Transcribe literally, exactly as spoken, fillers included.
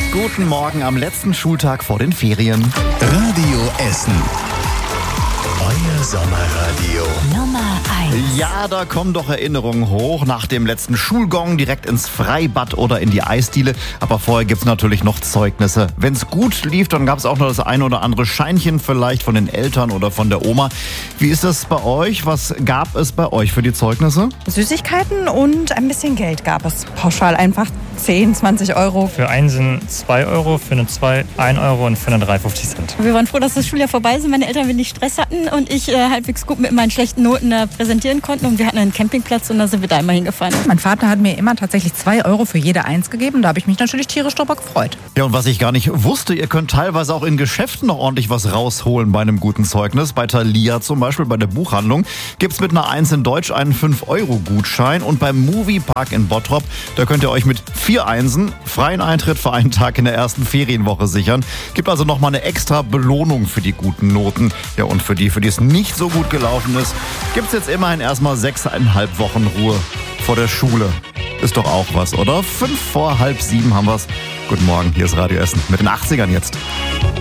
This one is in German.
Guten Morgen am letzten Schultag vor den Ferien. Radio Essen. Euer Sommerradio. Nummer eins. Ja, da kommen doch Erinnerungen hoch nach dem letzten Schulgong direkt ins Freibad oder in die Eisdiele. Aber vorher gibt's natürlich noch Zeugnisse. Wenn's gut lief, dann gab's auch noch das ein oder andere Scheinchen vielleicht von den Eltern oder von der Oma. Wie ist das bei euch? Was gab es bei euch für die Zeugnisse? Süßigkeiten und ein bisschen Geld gab es. Pauschal einfach zehn, zwanzig Euro. Für einen sind zwei Euro, für eine zwei ein Euro und für eine drei fünfzig Cent. Wir waren froh, dass das Schuljahr vorbei ist, meine Eltern wenig Stress hatten und ich äh, halbwegs gut mit meinen schlechten Noten äh, präsentieren konnten. Und wir hatten einen Campingplatz und da sind wir da immer hingefahren. Mein Vater hat mir immer tatsächlich zwei Euro für jede Eins gegeben. Da habe ich mich natürlich tierisch drüber gefreut. Ja, und was ich gar nicht wusste, ihr könnt teilweise auch in Geschäften noch ordentlich was rausholen bei einem guten Zeugnis. Bei Thalia zum Beispiel, bei der Buchhandlung, gibt's mit einer Eins in Deutsch einen fünf Euro Gutschein. Und beim Moviepark in Bottrop, da könnt ihr euch mit vier Einsen freien Eintritt für einen Tag in der ersten Ferienwoche sichern. Gibt also nochmal eine extra Belohnung für die guten Noten. Ja, und für die, für die es nicht so gut gelaufen ist, gibt's jetzt immerhin erstmal sechseinhalb Wochen Ruhe vor der Schule. Ist doch auch was, oder? Fünf vor halb sieben haben wir's. Guten Morgen, hier ist Radio Essen mit den achtzigern jetzt.